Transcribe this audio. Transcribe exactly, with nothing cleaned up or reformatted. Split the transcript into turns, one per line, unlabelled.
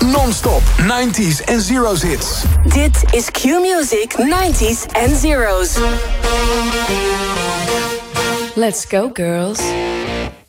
Non-stop nineties en zeros hits.
Dit is Q-Music nineties en zeros.
Let's go, girls.